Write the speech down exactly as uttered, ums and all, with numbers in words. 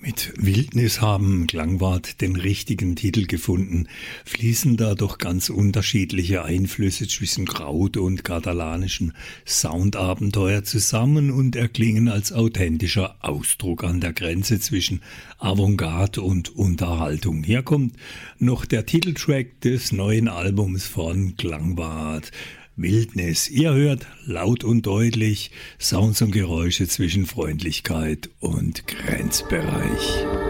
Mit Wildnis haben Klangwart den richtigen Titel gefunden, fließen da doch ganz unterschiedliche Einflüsse zwischen Kraut und katalanischen Soundabenteuer zusammen und erklingen als authentischer Ausdruck an der Grenze zwischen Avantgarde und Unterhaltung. Hier kommt noch der Titeltrack des neuen Albums von Klangwart. Wildnis. Ihr hört laut und deutlich Sounds und Geräusche zwischen Freundlichkeit und Grenzbereich.